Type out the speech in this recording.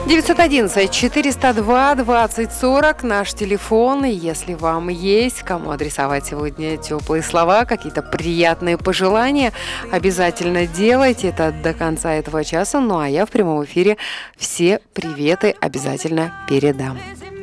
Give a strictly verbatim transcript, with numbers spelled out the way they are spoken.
девятьсот одиннадцать четыреста два двадцать сорок наш телефон. И если вам есть кому адресовать сегодня теплые слова, какие-то приятные пожелания, обязательно делайте это до конца этого часа. Ну а я в прямом эфире все приветы обязательно передам.